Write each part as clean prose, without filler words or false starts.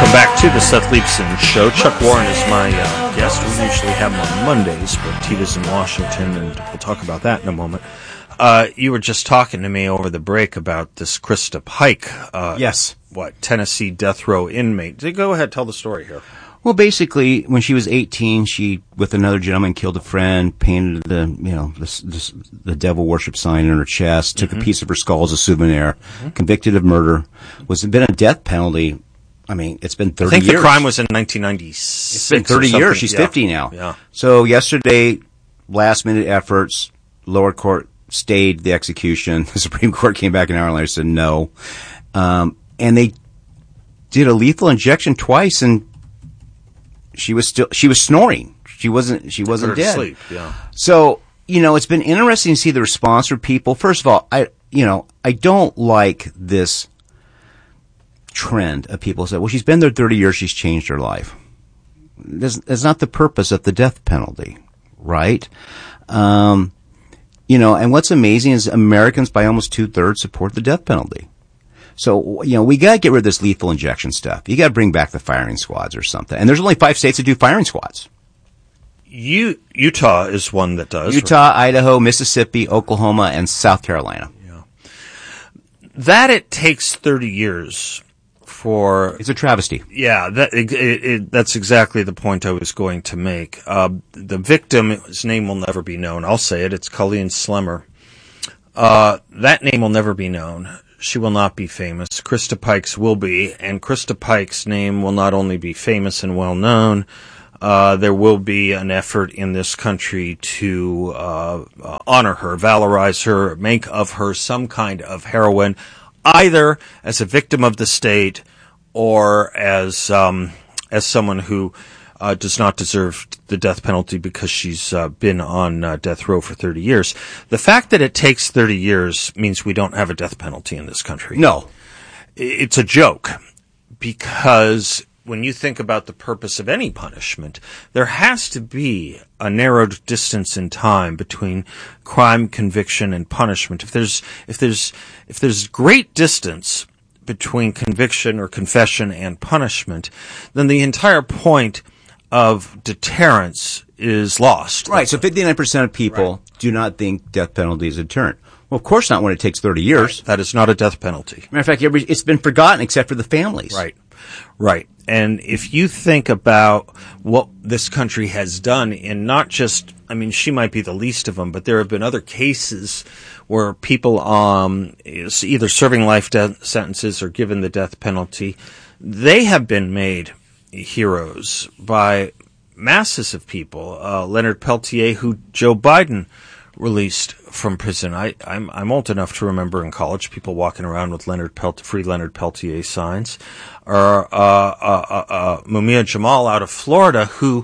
Back to the Seth Leibson Show. Chuck Warren is my guest. We usually have him on Mondays, but Tita's in Washington, and we'll talk about that in a moment. You were just talking to me over the break about this Krista Pike. Yes. Tennessee death row inmate. Go ahead, tell the story here. Well, basically, when she was 18, she, with another gentleman, killed a friend, painted the devil worship sign on her chest, took a piece of her skull as a souvenir, convicted of murder, was been a death penalty. I mean, it's been 30 years. I think the crime was in 1996. It's been 30 years. She's 50 now. Yeah. So yesterday, last-minute efforts, lower court stayed the execution. The Supreme Court came back an hour later and said no. And they did a lethal injection twice, and she was snoring. She wasn't dead. Sleep, yeah. So, it's been interesting to see the response from people. First of all, I don't like this trend of people say, well, she's been there 30 years, she's changed her life. That's not the purpose of the death penalty, right? And what's amazing is Americans by almost 2/3 support the death penalty. So, we gotta get rid of this lethal injection stuff. You gotta bring back the firing squads or something. And there's only 5 states that do firing squads. Utah is one that does. Utah, Idaho, Mississippi, Oklahoma, and South Carolina. Yeah. That it takes 30 years for... It's a travesty. Yeah, that's exactly the point I was going to make. The victim, his name will never be known. I'll say it. It's Colleen Slemmer. That name will never be known. She will not be famous. Krista Pike's will be, and Krista Pike's name will not only be famous and well known, there will be an effort in this country to honor her, valorize her, make of her some kind of heroine, either as a victim of the state or as someone who does not deserve the death penalty because she's been on death row for 30 years. The fact that it takes 30 years means we don't have a death penalty in this country. No. It's a joke, because when you think about the purpose of any punishment, there has to be a narrowed distance in time between crime, conviction, and punishment. If there's great distance between conviction or confession and punishment, then the entire point of deterrence is lost. Right. So 59% of people do not think death penalty is a deterrent. Well, of course not when it takes 30 years. Right. That is not a death penalty. Matter of fact, it's been forgotten except for the families. Right. And if you think about what this country has done in not just, she might be the least of them, but there have been other cases where people is either serving life sentences or given the death penalty. They have been made heroes by masses of people. Leonard Peltier, who Joe Biden released from prison. I'm old enough to remember in college people walking around with free Leonard Peltier signs. Or Mumia Jamal out of Florida, who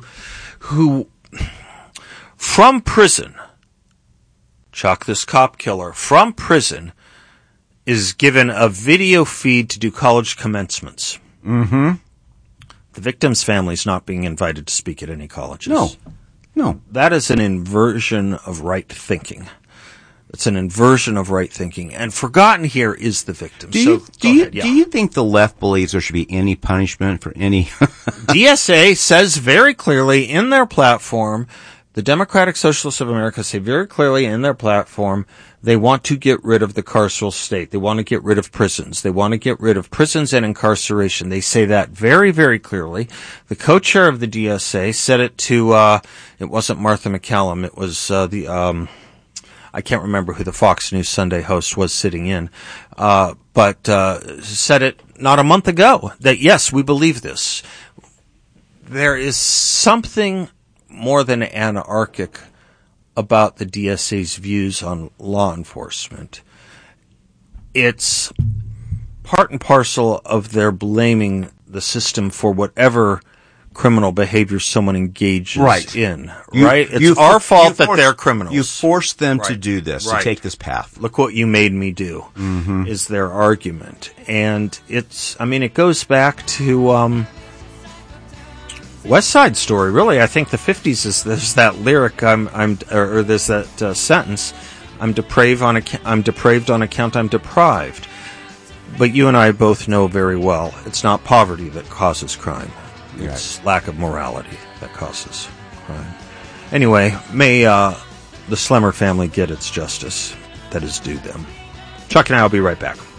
from prison, Chuck, this cop killer, from prison, is given a video feed to do college commencements. Mm-hmm. The victim's family is not being invited to speak at any colleges. No. That is an inversion of right thinking. It's an inversion of right thinking. And forgotten here is the victim. Do you think the left believes there should be any punishment for any? DSA says very clearly in their platform, the Democratic Socialists of America say very clearly in their platform, they want to get rid of the carceral state. They want to get rid of prisons. They want to get rid of prisons and incarceration. They say that very, very clearly. The co-chair of the DSA said it to, it wasn't Martha McCallum. It was, I can't remember who the Fox News Sunday host was sitting in, but said it not a month ago that, yes, we believe this. There is something more than anarchic about the DSA's views on law enforcement. It's part and parcel of their blaming the system for whatever criminal behavior someone engages in. It's our fault that they're criminals. You forced them to do this, to take this path. Look what you made me do, is their argument. And it goes back to West Side Story, really. I think the 50s there's that lyric, there's that sentence, I'm depraved on account I'm deprived. But you and I both know very well it's not poverty that causes crime. It's lack of morality that causes crime. Anyway, may the Slemmer family get its justice that is due them. Chuck and I will be right back.